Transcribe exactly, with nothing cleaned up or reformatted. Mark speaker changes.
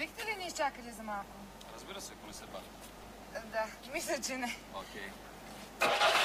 Speaker 1: Бихте ли ни изчакали за малко?
Speaker 2: Разбира се, ако не се бавим.
Speaker 1: Да, мисля, че не.
Speaker 2: Окей.